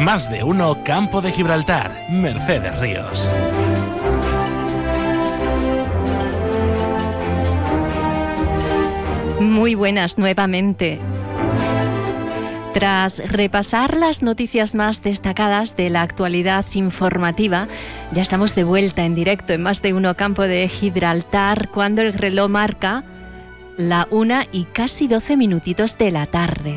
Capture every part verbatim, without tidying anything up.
Más de uno Campo de Gibraltar, Mercedes Ríos. Muy buenas nuevamente. Tras repasar las noticias más destacadas de la actualidad informativa, ya estamos de vuelta en directo en Más de uno Campo de Gibraltar, cuando el reloj marca la una y casi doce minutitos de la tarde.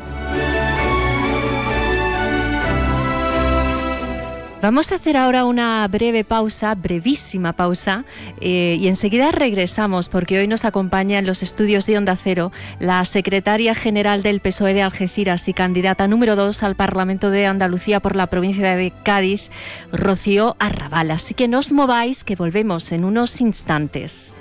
Vamos a hacer ahora una breve pausa, brevísima pausa, eh, y enseguida regresamos, porque hoy nos acompaña en los estudios de Onda Cero la secretaria general del P S O E de Algeciras y candidata número dos al Parlamento de Andalucía por la provincia de Cádiz, Rocío Arrabal. Así que no os mováis, que volvemos en unos instantes.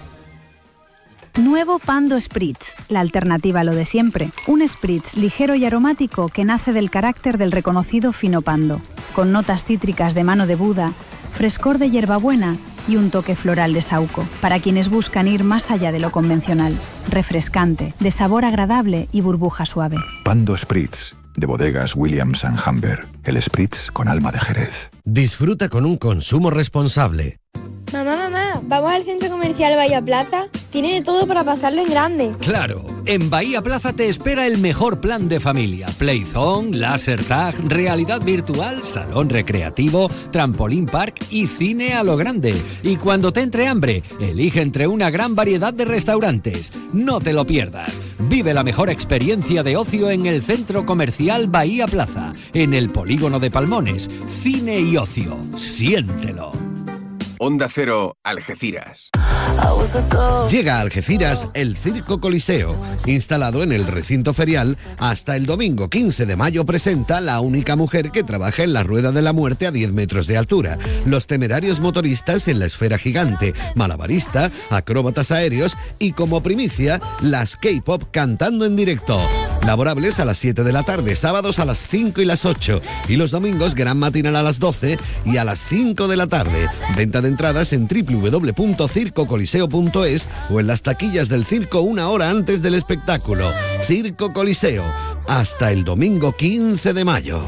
Nuevo Pando Spritz, la alternativa a lo de siempre. Un spritz ligero y aromático que nace del carácter del reconocido fino Pando, con notas cítricas de mano de Buda, frescor de hierbabuena y un toque floral de saúco, para quienes buscan ir más allá de lo convencional. Refrescante, de sabor agradable y burbuja suave. Pando Spritz, de bodegas Williams and Humber, el spritz con alma de Jerez. Disfruta con un consumo responsable. Mamá, mamá, ¿vamos al centro comercial Bahía Plaza? Tiene de todo para pasarlo en grande. Claro, en Bahía Plaza te espera el mejor plan de familia. Playzone, laser tag, realidad virtual, salón recreativo, trampolín park y cine a lo grande. Y cuando te entre hambre, elige entre una gran variedad de restaurantes. No te lo pierdas. Vive la mejor experiencia de ocio en el centro comercial Bahía Plaza, en el polígono de Palmones. Cine y ocio. Siéntelo. Onda Cero, Algeciras. Llega a Algeciras el Circo Coliseo. Instalado en el recinto ferial, hasta el domingo quince de mayo presenta la única mujer que trabaja en la rueda de la muerte a diez metros de altura, los temerarios motoristas en la esfera gigante, malabarista, acróbatas aéreos y, como primicia, las K-pop cantando en directo. Laborables a las siete de la tarde, sábados a las cinco y las ocho, y los domingos gran matinal a las doce y a las cinco de la tarde. Venta de entradas en doble u doble u doble u punto circo coliseo punto es o en las taquillas del circo una hora antes del espectáculo. Circo Coliseo, hasta el domingo quince de mayo.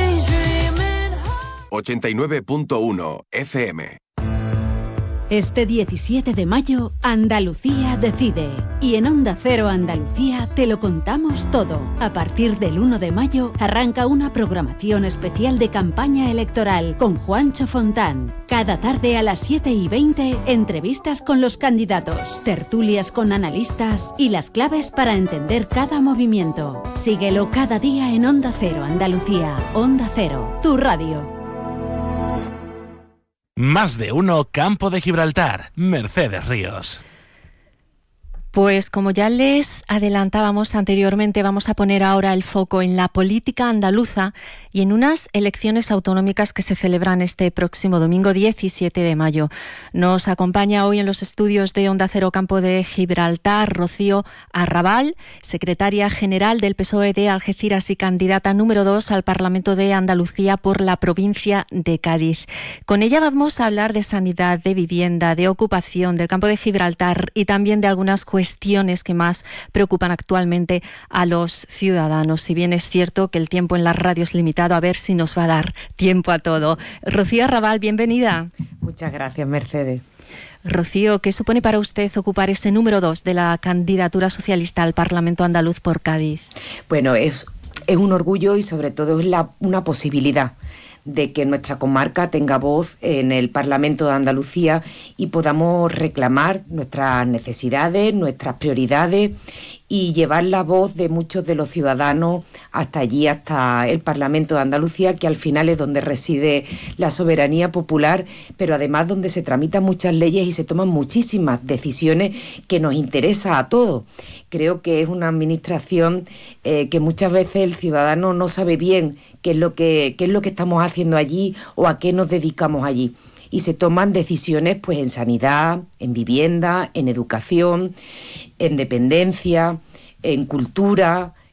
ochenta y nueve punto uno F M. Este diecisiete de mayo, Andalucía decide. Y en Onda Cero Andalucía te lo contamos todo. A partir del uno de mayo arranca una programación especial de campaña electoral con Juancho Fontán. Cada tarde a las siete y veinte, entrevistas con los candidatos, tertulias con analistas y las claves para entender cada movimiento. Síguelo cada día en Onda Cero Andalucía. Onda Cero, tu radio. Más de uno Campo de Gibraltar, Mercedes Ríos. Pues como ya les adelantábamos anteriormente, vamos a poner ahora el foco en la política andaluza y en unas elecciones autonómicas que se celebran este próximo domingo diecisiete de mayo. Nos acompaña hoy en los estudios de Onda Cero Campo de Gibraltar Rocío Arrabal, secretaria general del P S O E de Algeciras y candidata número dos al Parlamento de Andalucía por la provincia de Cádiz. Con ella vamos a hablar de sanidad, de vivienda, de ocupación, del Campo de Gibraltar y también de algunas cuestiones cuestiones que más preocupan actualmente a los ciudadanos. Si bien es cierto que el tiempo en la radio es limitado, a ver si nos va a dar tiempo a todo. Rocío Arrabal, bienvenida. Muchas gracias, Mercedes. Rocío, ¿qué supone para usted ocupar ese número dos de la candidatura socialista al Parlamento andaluz por Cádiz? Bueno, es, es un orgullo y sobre todo es la, una posibilidad de que nuestra comarca tenga voz en el Parlamento de Andalucía y podamos reclamar nuestras necesidades, nuestras prioridades y llevar la voz de muchos de los ciudadanos hasta allí, hasta el Parlamento de Andalucía, que al final es donde reside la soberanía popular, pero además donde se tramitan muchas leyes y se toman muchísimas decisiones que nos interesa a todos. Creo que es una administración eh, que muchas veces el ciudadano no sabe bien qué es lo que, qué es lo que estamos haciendo allí o a qué nos dedicamos allí. Y se toman decisiones pues en sanidad, en vivienda, en educación, en dependencia, en cultura,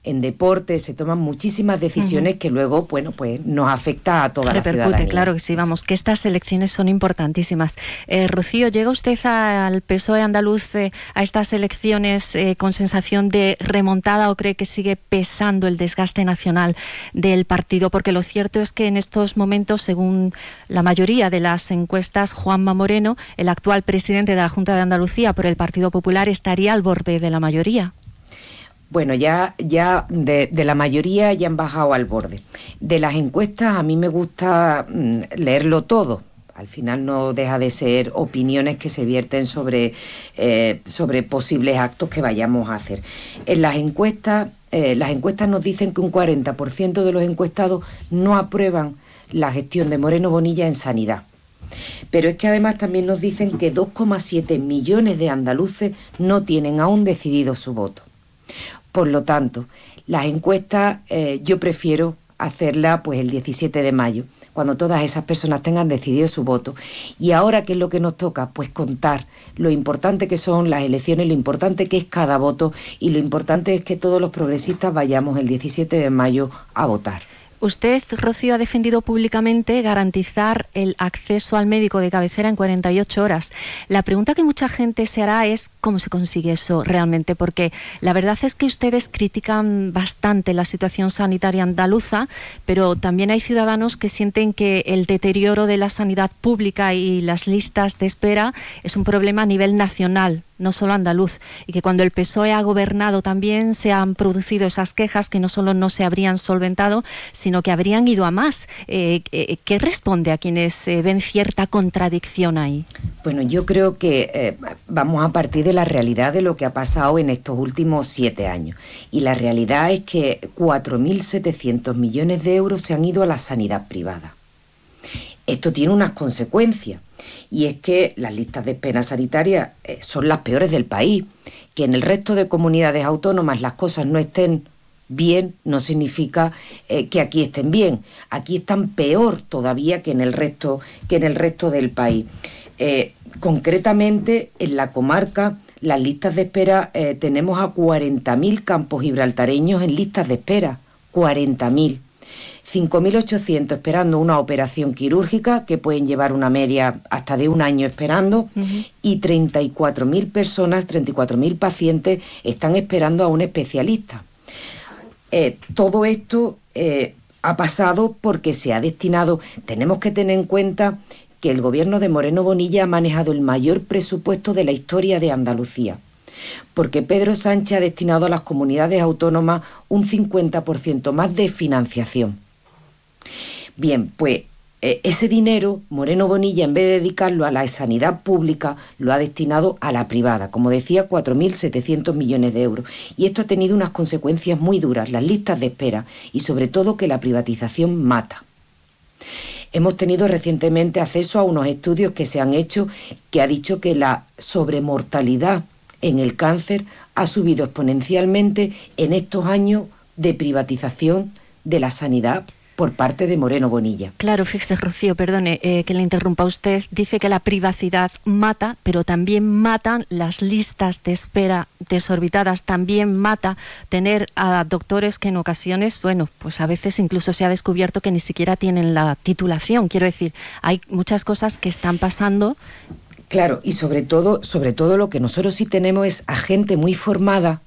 en deporte, se toman muchísimas decisiones uh-huh. que luego, bueno, pues nos afecta a toda Repercute, la ciudadanía. Claro que sí, vamos, que estas elecciones son importantísimas. Eh, Rocío, ¿llega usted al P S O E andaluz eh, a estas elecciones eh, con sensación de remontada o cree que sigue pesando el desgaste nacional del partido? Porque lo cierto es que en estos momentos, según la mayoría de las encuestas, Juanma Moreno, el actual presidente de la Junta de Andalucía por el Partido Popular, estaría al borde de la mayoría. Bueno, ya, ya de, de la mayoría ya han bajado al borde. De las encuestas a mí me gusta mm, leerlo todo. Al final no deja de ser opiniones que se vierten sobre, eh, sobre posibles actos que vayamos a hacer. En las encuestas, eh, las encuestas nos dicen que un cuarenta por ciento de los encuestados no aprueban la gestión de Moreno Bonilla en sanidad. Pero es que además también nos dicen que dos coma siete millones de andaluces no tienen aún decidido su voto. Por lo tanto, las encuestas eh, yo prefiero hacerlas pues el diecisiete de mayo, cuando todas esas personas tengan decidido su voto. Y ahora, ¿qué es lo que nos toca? Pues contar lo importante que son las elecciones, lo importante que es cada voto y lo importante es que todos los progresistas vayamos el diecisiete de mayo a votar. Usted, Rocío, ha defendido públicamente garantizar el acceso al médico de cabecera en cuarenta y ocho horas. La pregunta que mucha gente se hará es cómo se consigue eso realmente, porque la verdad es que ustedes critican bastante la situación sanitaria andaluza, pero también hay ciudadanos que sienten que el deterioro de la sanidad pública y las listas de espera es un problema a nivel nacional, no solo andaluz, y que cuando el P S O E ha gobernado también se han producido esas quejas que no solo no se habrían solventado, sino que habrían ido a más. Eh, eh, ¿Qué responde a quienes eh, ven cierta contradicción ahí? Bueno, yo creo que eh, vamos a partir de la realidad de lo que ha pasado en estos últimos siete años. Y la realidad es que cuatro mil setecientos millones de euros se han ido a la sanidad privada. Esto tiene unas consecuencias. Y es que las listas de espera sanitarias eh, son las peores del país. Que en el resto de comunidades autónomas las cosas no estén bien no significa eh, que aquí estén bien. Aquí están peor todavía que en el resto, que en el resto del país. Eh, concretamente, en la comarca, las listas de espera, eh, tenemos a cuarenta mil campos gibraltareños en listas de espera. cuarenta mil. cinco mil ochocientos esperando una operación quirúrgica, que pueden llevar una media hasta de un año esperando, uh-huh. y treinta y cuatro mil personas, treinta y cuatro mil pacientes están esperando a un especialista. Eh, todo esto eh, ha pasado porque se ha destinado, tenemos que tener en cuenta que el gobierno de Moreno Bonilla ha manejado el mayor presupuesto de la historia de Andalucía, porque Pedro Sánchez ha destinado a las comunidades autónomas un cincuenta por ciento más de financiación. Bien, pues eh, ese dinero Moreno Bonilla, en vez de dedicarlo a la sanidad pública, lo ha destinado a la privada, como decía, cuatro mil setecientos millones de euros. Y esto ha tenido unas consecuencias muy duras, las listas de espera y sobre todo que la privatización mata. Hemos tenido recientemente acceso a unos estudios que se han hecho que ha dicho que la sobremortalidad en el cáncer ha subido exponencialmente en estos años de privatización de la sanidad por parte de Moreno Bonilla. Claro, fíjese, Rocío, perdone eh, que le interrumpa. Usted dice que la privacidad mata, pero también matan las listas de espera desorbitadas, también mata tener a doctores que en ocasiones, bueno, pues a veces incluso se ha descubierto que ni siquiera tienen la titulación. Quiero decir, hay muchas cosas que están pasando. Claro, y sobre todo, sobre todo lo que nosotros sí tenemos es a gente muy formada,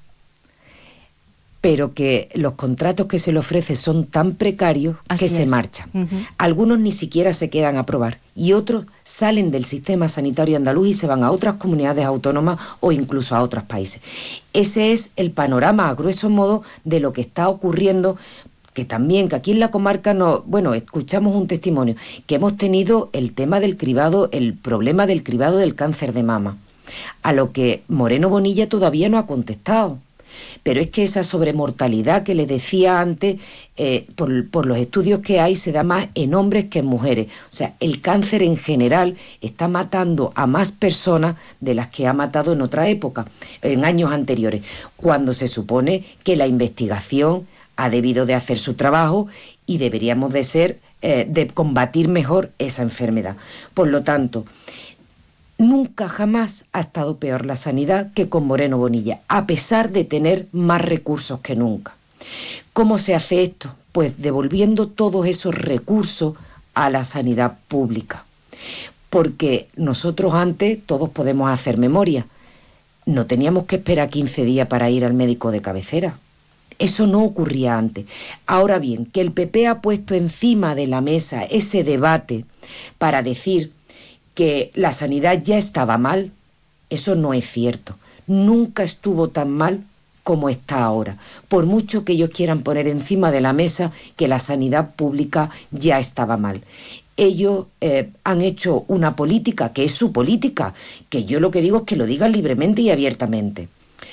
pero que los contratos que se le ofrece son tan precarios Así que es. se marchan. Uh-huh. Algunos ni siquiera se quedan a probar y otros salen del sistema sanitario andaluz y se van a otras comunidades autónomas o incluso a otros países. Ese es el panorama, a grueso modo, de lo que está ocurriendo, que también, que aquí en la comarca, no, bueno, escuchamos un testimonio, que hemos tenido el tema del cribado, el problema del cribado del cáncer de mama, a lo que Moreno Bonilla todavía no ha contestado. Pero es que esa sobremortalidad que le decía antes, eh, por, por los estudios que hay, se da más en hombres que en mujeres. O sea, el cáncer en general está matando a más personas de las que ha matado en otra época, en años anteriores, cuando se supone que la investigación ha debido de hacer su trabajo y deberíamos de ser, eh, de combatir mejor esa enfermedad. Por lo tanto, nunca jamás ha estado peor la sanidad que con Moreno Bonilla, a pesar de tener más recursos que nunca. ¿Cómo se hace esto? Pues devolviendo todos esos recursos a la sanidad pública. Porque nosotros antes, todos podemos hacer memoria, no teníamos que esperar quince días para ir al médico de cabecera. Eso no ocurría antes. Ahora bien, que el P P ha puesto encima de la mesa ese debate para decir que la sanidad ya estaba mal, eso no es cierto. Nunca estuvo tan mal como está ahora, por mucho que ellos quieran poner encima de la mesa que la sanidad pública ya estaba mal. Ellos eh, han hecho una política, que es su política, que yo lo que digo es que lo digan libremente y abiertamente.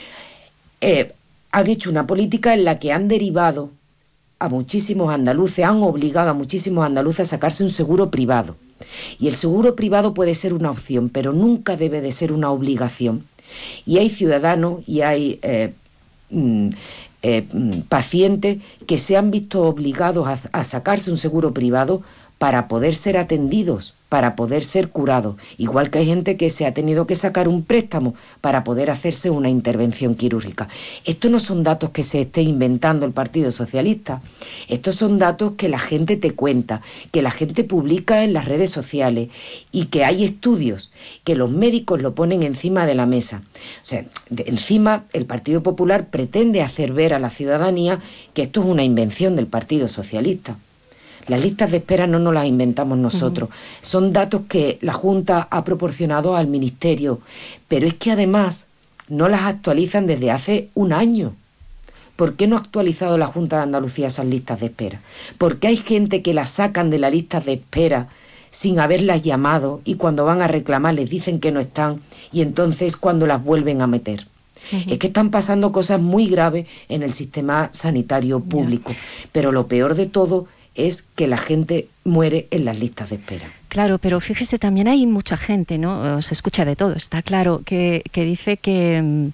Eh, han hecho una política en la que han derivado a muchísimos andaluces, han obligado a muchísimos andaluces a sacarse un seguro privado. Y el seguro privado puede ser una opción, pero nunca debe de ser una obligación. Y hay ciudadanos y hay eh, mm, eh, pacientes que se han visto obligados a, a sacarse un seguro privado para poder ser atendidos, para poder ser curados. Igual que hay gente que se ha tenido que sacar un préstamo para poder hacerse una intervención quirúrgica. Estos no son datos que se esté inventando el Partido Socialista. Estos son datos que la gente te cuenta, que la gente publica en las redes sociales y que hay estudios, que los médicos lo ponen encima de la mesa. O sea, de, encima el Partido Popular pretende hacer ver a la ciudadanía que esto es una invención del Partido Socialista. Las listas de espera no nos las inventamos nosotros, uh-huh. Son datos que la Junta ha proporcionado al Ministerio, pero es que además no las actualizan desde hace un año. ¿Por qué no ha actualizado la Junta de Andalucía esas listas de espera? Porque hay gente que las sacan de la lista de espera sin haberlas llamado y cuando van a reclamar les dicen que no están y entonces cuando las vuelven a meter. Uh-huh. Es que están pasando cosas muy graves en el sistema sanitario público, yeah. Pero lo peor de todo es que la gente muere en las listas de espera. Claro, pero fíjese, también hay mucha gente, ¿no? Se escucha de todo, está claro, que, que dice que,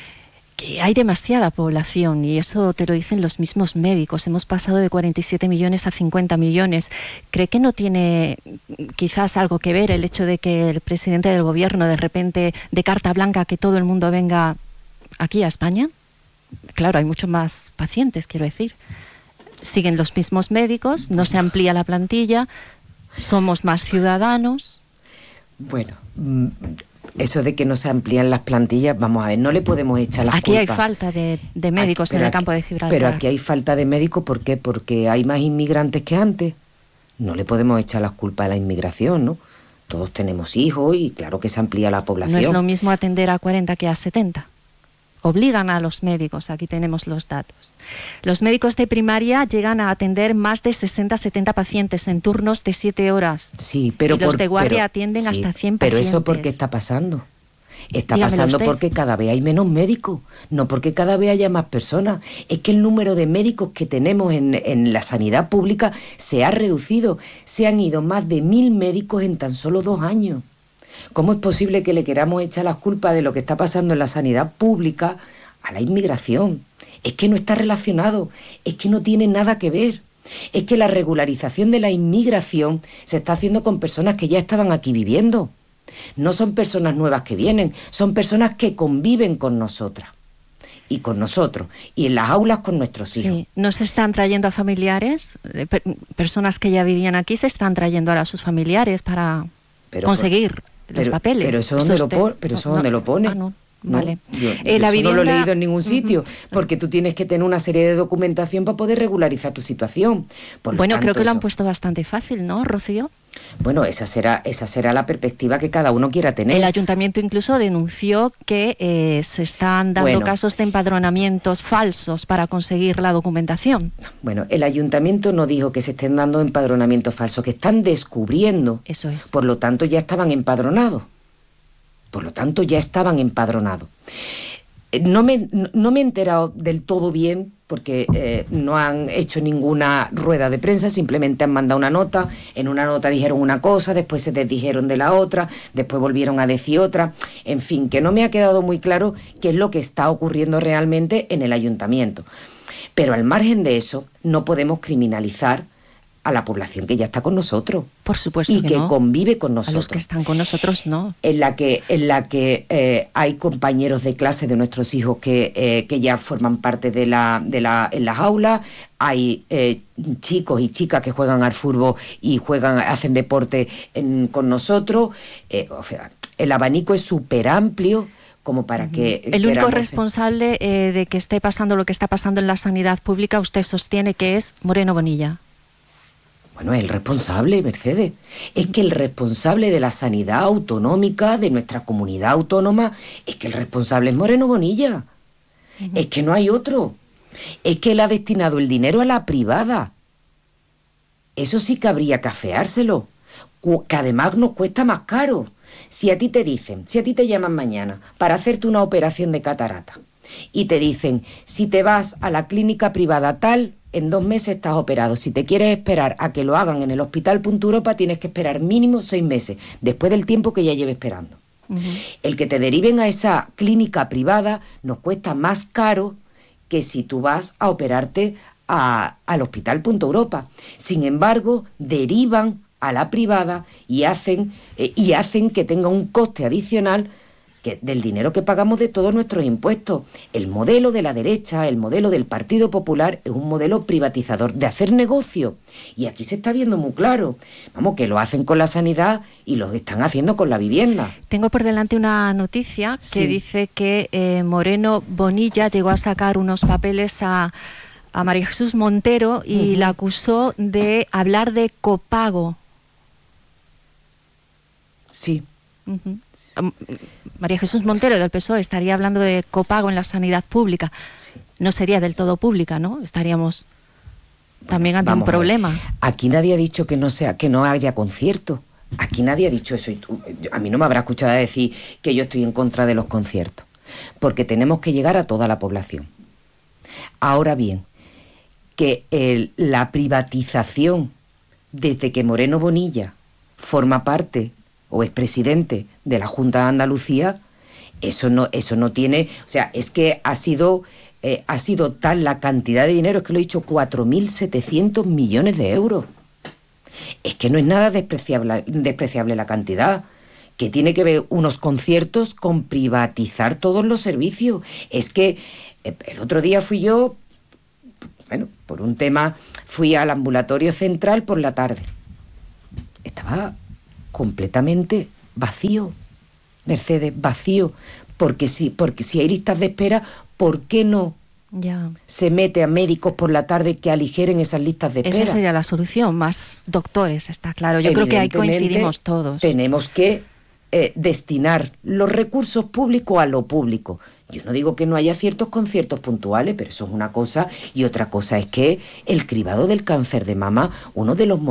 que hay demasiada población y eso te lo dicen los mismos médicos. Hemos pasado de cuarenta y siete millones a cincuenta millones. ¿Cree que no tiene quizás algo que ver el hecho de que el presidente del gobierno de repente de carta blanca que todo el mundo venga aquí a España? Claro, hay muchos más pacientes, quiero decir. Siguen los mismos médicos, no se amplía la plantilla, somos más ciudadanos. Bueno, eso de que no se amplían las plantillas, vamos a ver, no le podemos echar las aquí culpas. Aquí hay falta de, de médicos aquí, en el campo de Gibraltar. Pero aquí hay falta de médicos, ¿por qué? Porque hay más inmigrantes que antes. No le podemos echar las culpas a la inmigración, ¿no? Todos tenemos hijos y claro que se amplía la población. No es lo mismo atender a cuarenta que a setenta. Obligan a los médicos, aquí tenemos los datos. Los médicos de primaria llegan a atender más de sesenta a setenta pacientes en turnos de siete horas. Sí, pero y los por, de guardia pero, atienden sí, hasta cien pero pacientes. Pero eso ¿por qué está pasando? Está Dígamelo pasando usted. Porque cada vez hay menos médicos, no porque cada vez haya más personas. Es que el número de médicos que tenemos en, en la sanidad pública se ha reducido. Se han ido más de mil médicos en tan solo dos años. ¿Cómo es posible que le queramos echar las culpas de lo que está pasando en la sanidad pública a la inmigración? Es que no está relacionado, es que no tiene nada que ver. Es que la regularización de la inmigración se está haciendo con personas que ya estaban aquí viviendo. No son personas nuevas que vienen, son personas que conviven con nosotras y con nosotros y en las aulas con nuestros hijos. Sí, no se están trayendo a familiares, per- personas que ya vivían aquí se están trayendo ahora a sus familiares para pero, conseguir pero, los papeles. Pero eso dónde lo, po- pero eso no, dónde no, lo pone. Ah, no. No, vale. yo, eh, yo la eso vivienda... no lo he leído en ningún sitio, uh-huh. Porque tú tienes que tener una serie de documentación para poder regularizar tu situación. Por bueno, tanto, creo que eso... lo han puesto bastante fácil, ¿no, Rocío? Bueno, esa será, esa será la perspectiva que cada uno quiera tener. El ayuntamiento incluso denunció que eh, se están dando bueno, casos de empadronamientos falsos para conseguir la documentación. Bueno, el ayuntamiento no dijo que se estén dando empadronamientos falsos, que están descubriendo. Eso es. Por lo tanto, ya estaban empadronados. Por lo tanto, ya estaban empadronados. No me, no me he enterado del todo bien porque eh, no han hecho ninguna rueda de prensa, simplemente han mandado una nota, en una nota dijeron una cosa, después se desdijeron de la otra, después volvieron a decir otra, en fin, que no me ha quedado muy claro qué es lo que está ocurriendo realmente en el ayuntamiento. Pero al margen de eso, no podemos criminalizar a la población que ya está con nosotros. Por supuesto y que, que no. convive con nosotros. A los que están con nosotros, no. En la que, en la que eh, hay compañeros de clase de nuestros hijos que, eh, que ya forman parte de la, de la, en las aulas, hay eh, chicos y chicas que juegan al fútbol y juegan, hacen deporte en, con nosotros. Eh, o sea, el abanico es súper amplio como para que... El único queramos... responsable eh, de que esté pasando lo que está pasando en la sanidad pública, usted sostiene que es Moreno Bonilla. Bueno, es el responsable, Mercedes. Es que el responsable de la sanidad autonómica de nuestra comunidad autónoma, es que el responsable es Moreno Bonilla. Uh-huh. Es que no hay otro. Es que él ha destinado el dinero a la privada. Eso sí que habría que afeárselo. Que además nos cuesta más caro. Si a ti te dicen, si a ti te llaman mañana para hacerte una operación de catarata y te dicen, si te vas a la clínica privada tal, en dos meses estás operado. Si te quieres esperar a que lo hagan en el Hospital Punto Europa, tienes que esperar mínimo seis meses, después del tiempo que ya lleves esperando. Uh-huh. El que te deriven a esa clínica privada nos cuesta más caro que si tú vas a operarte a, al Hospital Punto Europa. Sin embargo, derivan a la privada y hacen, eh, y hacen que tenga un coste adicional que, del dinero que pagamos de todos nuestros impuestos. El modelo de la derecha, el modelo del Partido Popular es un modelo privatizador, de hacer negocio. Y aquí se está viendo muy claro. Vamos, que lo hacen con la sanidad y lo están haciendo con la vivienda. Tengo por delante una noticia que sí. dice que eh, Moreno Bonilla llegó a sacar unos papeles a, a María Jesús Montero y uh-huh. la acusó de hablar de copago. Sí. Uh-huh. María Jesús Montero del P S O E estaría hablando de copago en la sanidad pública. Sí. No sería del todo pública, ¿no? Estaríamos también ante Vamos un problema. A Aquí nadie ha dicho que no sea, que no haya conciertos. Aquí nadie ha dicho eso. A mí no me habrá escuchado decir que yo estoy en contra de los conciertos, porque tenemos que llegar a toda la población. Ahora bien, que el, la privatización, desde que Moreno Bonilla forma parte o es presidente de la Junta de Andalucía, eso no, eso no tiene, o sea, es que ha sido, eh, ha sido tal la cantidad de dinero, es que lo he dicho, cuatro mil setecientos millones de euros. Es que no es nada despreciable, despreciable la cantidad, que tiene que ver unos conciertos con privatizar todos los servicios. Es que eh, el otro día fui yo, bueno, por un tema, fui al ambulatorio central por la tarde. Estaba completamente vacío, Mercedes, vacío, porque si, porque si hay listas de espera, ¿por qué no ya. se mete a médicos por la tarde que aligeren esas listas de espera? Esa sería la solución, más doctores, está claro. Yo creo que ahí coincidimos todos. Tenemos que eh, destinar los recursos públicos a lo público. Yo no digo que no haya ciertos conciertos puntuales, pero eso es una cosa, y otra cosa es que el cribado del cáncer de mama, uno de los